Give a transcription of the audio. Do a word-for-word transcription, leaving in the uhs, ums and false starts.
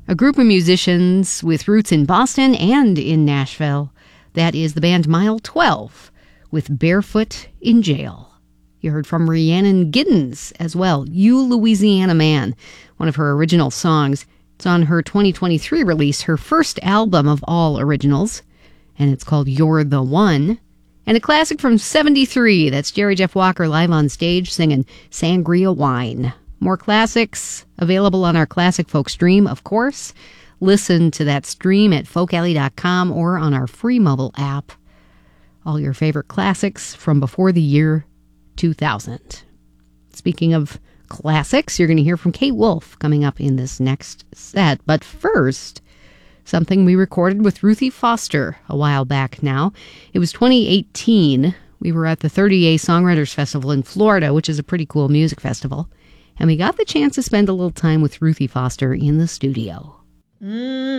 A group of musicians with roots in Boston and in Nashville. That is the band Mile twelve with Barefoot in Jail. You heard from Rhiannon Giddens as well, You Louisiana Man, one of her original songs. It's on her twenty twenty-three release, her first album of all originals, and it's called You're the One. And a classic from seventy-three, that's Jerry Jeff Walker live on stage singing Sangria Wine. More classics available on our Classic Folk stream, of course. Listen to that stream at folk alley dot com or on our free mobile app. All your favorite classics from before the year two thousand. Speaking of classics, you're going to hear from Kate Wolf coming up in this next set. But first, something we recorded with Ruthie Foster a while back now. It was twenty eighteen. We were at the thirty A Songwriters Festival in Florida, which is a pretty cool music festival. And we got the chance to spend a little time with Ruthie Foster in the studio. Mm.